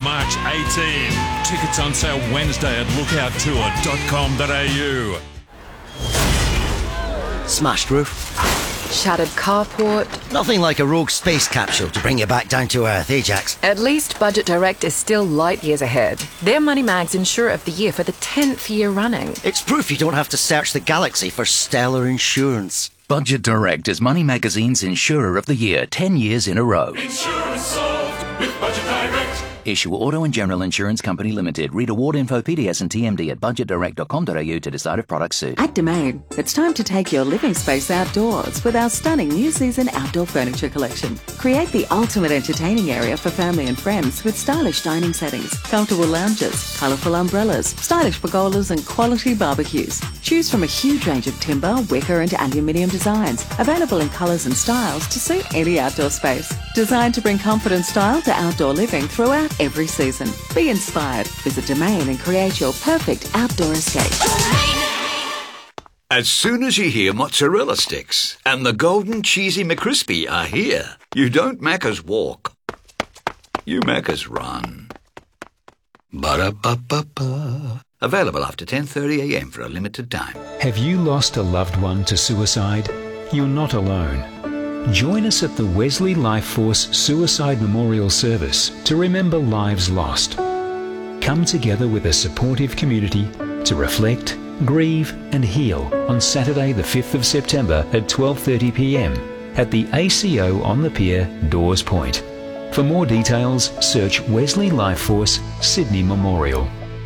March 18. Tickets on sale Wednesday at lookouttour.com.au. Smashed roof. Shattered carport. Nothing like a rogue space capsule to bring you back down to earth, Ajax. At least Budget Direct is still light years ahead. They're Moneymag's Insurer of the Year for the 10th year running. It's proof you don't have to search the galaxy for stellar insurance. Budget Direct is Money Magazine's Insurer of the Year 10 years in a row. Insurance solved with Budget Direct. Issue Auto and General Insurance Company Limited. Read award info, PDS and TMD at budgetdirect.com.au to decide if products suit. At Domain, it's time to take your living space outdoors with our stunning new season outdoor furniture collection. Create the ultimate entertaining area for family and friends with stylish dining settings, comfortable lounges, colourful umbrellas, stylish pergolas and quality barbecues. Choose from a huge range of timber, wicker and aluminium designs, available in colours and styles to suit any outdoor space. Designed to bring comfort and style to outdoor living throughout every season. Be inspired. Visit Domain and create your perfect outdoor escape. As soon as you hear mozzarella sticks and the golden cheesy McCrispy are here, you don't Macca's walk. You Macca's run. Ba-da-ba-ba-ba. Available after 10:30 a.m. for a limited time. Have you lost a loved one to suicide? You're not alone. Join us at the Wesley Life Force Suicide Memorial Service to remember lives lost. Come together with a supportive community to reflect, grieve and heal on Saturday the 5th of September at 12:30 p.m. at the ACO on the Pier, Dawes Point. For more details, search Wesley Life Force Sydney Memorial.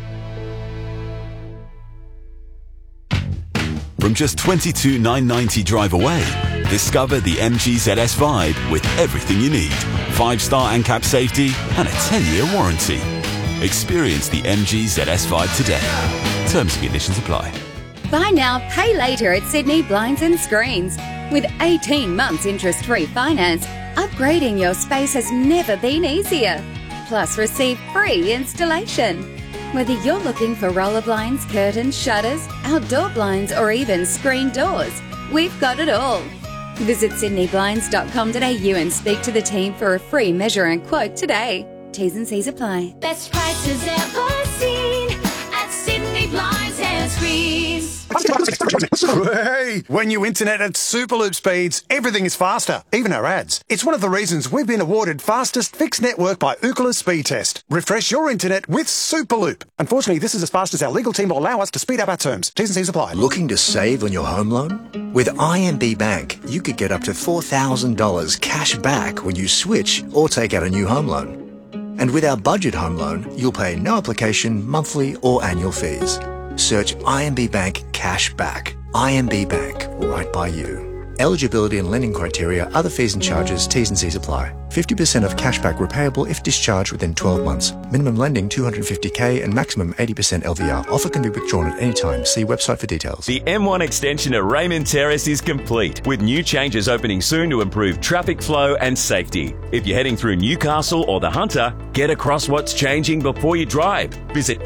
From just $22,990 drive away, discover the MG ZS Vibe with everything you need. 5-star ANCAP safety and a 10-year warranty. Experience the MG ZS Vibe today. Terms and conditions apply. Buy now, pay later at Sydney Blinds and Screens. With 18 months interest-free finance, upgrading your space has never been easier. Plus, receive free installation. Whether you're looking for roller blinds, curtains, shutters, outdoor blinds or even screen doors, we've got it all. Visit sydneyblinds.com.au and speak to the team for a free measure and quote today. T's and C's apply. Best prices ever seen at Sydney Blinds and Screens. Hey, when you internet at Superloop speeds, everything is faster, even our ads. It's one of the reasons we've been awarded fastest fixed network by Ookla Speed Test. Refresh your internet with Superloop. Unfortunately, this is as fast as our legal team will allow us to speed up our terms. T's and C's apply. Looking to save on your home loan? With IMB Bank, you could get up to $4,000 cash back when you switch or take out a new home loan. And with our budget home loan, you'll pay no application, monthly or annual fees. Search IMB Bank Cash Back. IMB Bank, right by you. Eligibility and lending criteria, other fees and charges, T's and C's apply. 50% of cashback repayable if discharged within 12 months. Minimum lending $250K and maximum 80% LVR. Offer can be withdrawn at any time. See website for details. The M1 extension at Raymond Terrace is complete, with new changes opening soon to improve traffic flow and safety. If you're heading through Newcastle or the Hunter, get across what's changing before you drive. Visit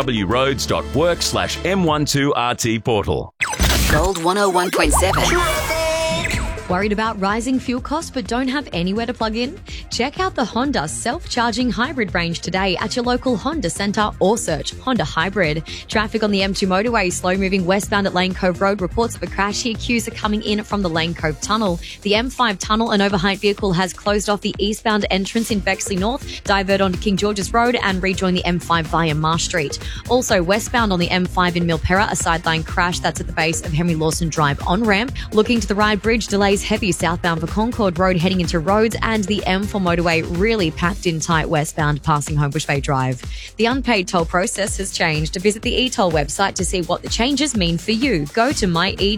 nswroads.work/M12RT portal. Gold 101.7. Worried about rising fuel costs but don't have anywhere to plug in? Check out the Honda self-charging hybrid range today at your local Honda centre or search Honda Hybrid. Traffic on the M2 motorway slow-moving westbound at Lane Cove Road reports of a crash here. Queues are coming in from the Lane Cove Tunnel. The M5 tunnel, an overheight vehicle has closed off the eastbound entrance in Bexley North. Divert onto King George's Road and rejoin the M5 via Marsh Street. Also westbound on the M5 in Milperra, a sideline crash that's at the base of Henry Lawson Drive on-ramp. Looking to the Ryde Bridge, delays heavy southbound for Concord Road heading into Rhodes, and the M4 motorway really packed in tight westbound passing Homebush Bay Drive. The unpaid toll process has changed. Visit the eToll website to see what the changes mean for you. Go to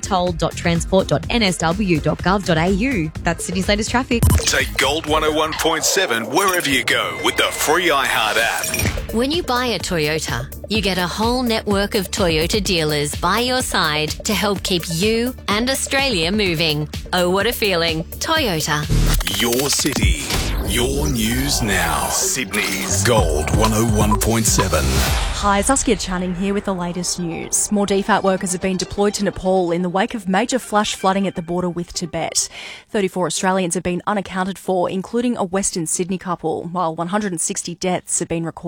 myetoll.transport.nsw.gov.au. That's Sydney's latest traffic. Take Gold 101.7 wherever you go with the free iHeart app. When you buy a Toyota, you get a whole network of Toyota dealers by your side to help keep you and Australia moving. Oh, what a feeling. Toyota. Your city, your news now. Sydney's Gold 101.7. Hi, Saskia Channing here with the latest news. More DFAT workers have been deployed to Nepal in the wake of major flash flooding at the border with Tibet. 34 Australians have been unaccounted for, including a Western Sydney couple, while 160 deaths have been recorded.